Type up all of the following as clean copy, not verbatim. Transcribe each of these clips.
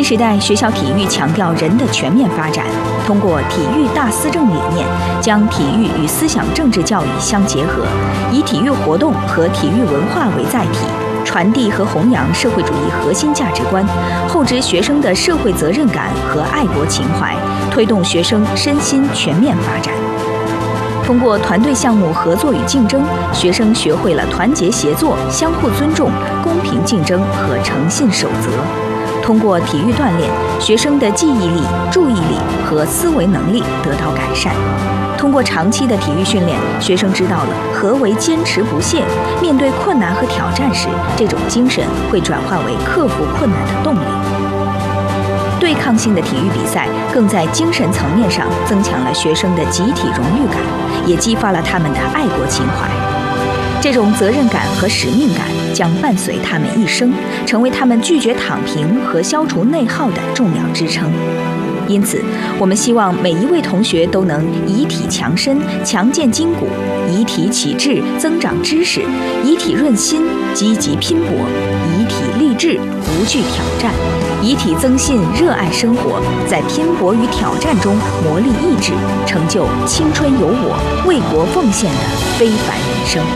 时代学校体育强调人的全面发展，通过体育大思政理念，将体育与思想政治教育相结合，以体育活动和体育文化为载体，传递和弘扬社会主义核心价值观，厚植学生的社会责任感和爱国情怀，推动学生身心全面发展。通过团队项目合作与竞争，学生学会了团结协作、相互尊重、公平竞争和诚信守则。通过体育锻炼，学生的记忆力、注意力和思维能力得到改善。通过长期的体育训练，学生知道了何为坚持不懈，面对困难和挑战时，这种精神会转化为克服困难的动力。对抗性的体育比赛更在精神层面上增强了学生的集体荣誉感，也激发了他们的爱国情怀。这种责任感和使命感将伴随他们一生，成为他们拒绝躺平和消除内耗的重要支撑。因此，我们希望每一位同学都能以体强身，强健筋骨；以体启智，增长知识；以体润心，积极拼搏；以体励志，无惧挑战；以体增信，热爱生活，在拼搏与挑战中磨砺意志，成就青春有我、为国奉献的非凡人生。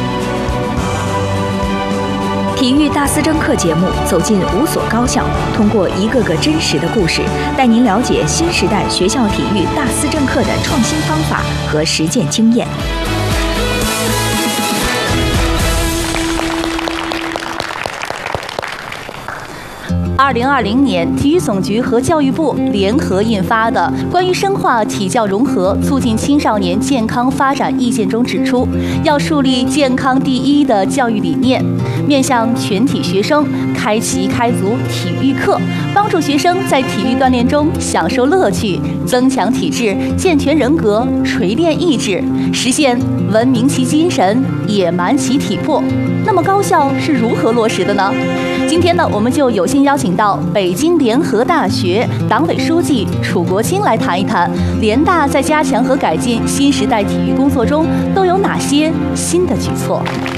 体育大思政课节目走进5所高校，通过一个个真实的故事，带您了解新时代学校体育大思政课的创新方法和实践经验。 2020年，体育总局和教育部联合印发的《关于深化体教融合、促进青少年健康发展意见》中指出，要树立健康第一的教育理念，面向全体学生开启开足体育课，帮助学生在体育锻炼中享受乐趣，增强体质，健全人格，锤炼意志，实现文明其精神，野蛮其体魄。那么高校是如何落实的呢？今天呢，我们就有幸邀请到北京联合大学党委书记楚国清来谈一谈联大在加强和改进新时代体育工作中都有哪些新的举措。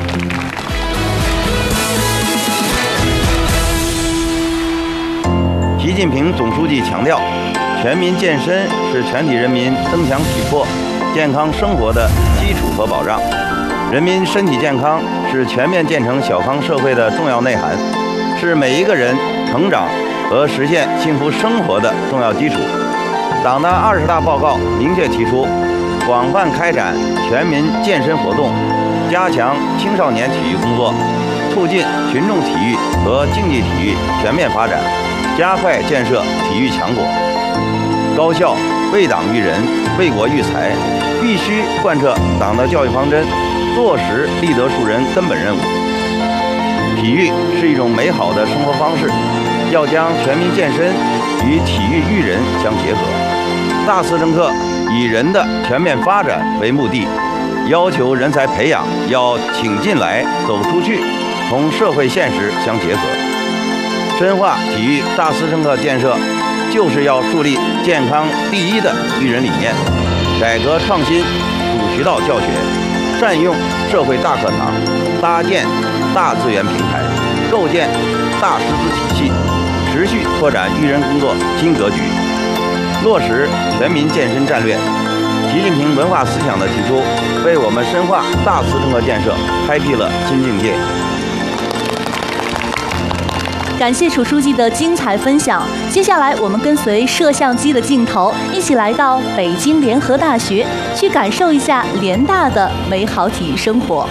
习近平总书记强调，全民健身是全体人民增强体魄、健康生活的基础和保障。人民身体健康是全面建成小康社会的重要内涵，是每一个人成长和实现幸福生活的重要基础。党的20大报告明确提出，广泛开展全民健身活动，加强青少年体育工作，促进群众体育和竞技体育全面发展，加快建设体育强国。高校为党育人、为国育才，必须贯彻党的教育方针，落实立德树人根本任务。体育是一种美好的生活方式，要将全民健身与体育育人相结合。大思政课以人的全面发展为目的，要求人才培养要请进来、走出去，同社会现实相结合。深化体育大思政课建设，就是要树立健康第一的育人理念，改革创新主渠道教学，善用社会大课堂，搭建大资源平台，构建大师资体系，持续拓展育人工作新格局，落实全民健身战略。习近平文化思想的提出，为我们深化大思政课建设开辟了新境界。 感谢楚书记的精彩分享。接下来，我们跟随摄像机的镜头，一起来到北京联合大学，去感受一下联大的美好体育生活。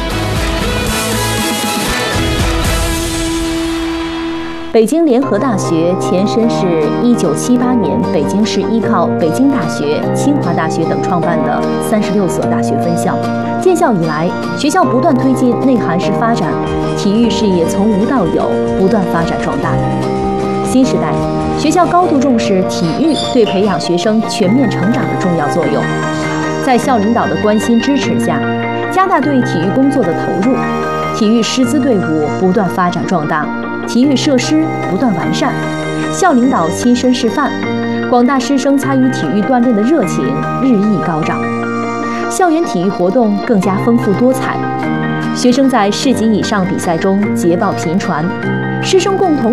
北京联合大学前身是1978年北京市依靠北京大学、清华大学等创办的36所大学分校。建校以来，学校不断推进内涵式发展，体育事业从无到有，不断发展壮大。新时代，学校高度重视体育对培养学生全面成长的重要作用。在校领导的关心支持下，加大对体育工作的投入，体育师资队伍不断发展壮大，体育设施不断完善，校领导亲身示范，广大师生参与体育锻炼的热情日益高涨，校园体育活动更加丰富多彩，学生在市级以上比赛中捷报频传，师生共同